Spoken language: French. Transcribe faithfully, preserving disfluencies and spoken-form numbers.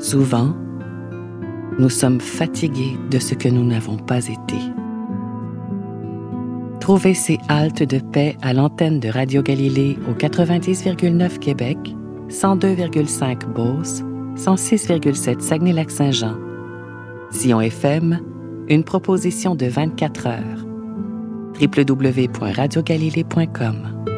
Souvent, nous sommes fatigués de ce que nous n'avons pas été. Trouvez ces haltes de paix à l'antenne de Radio Galilée au quatre-vingt-dix virgule neuf Québec, cent deux virgule cinq Beauce, cent six virgule sept Saguenay-Lac-Saint-Jean. Sillon F M, une proposition de vingt-quatre heures. w w w point radio galilée point com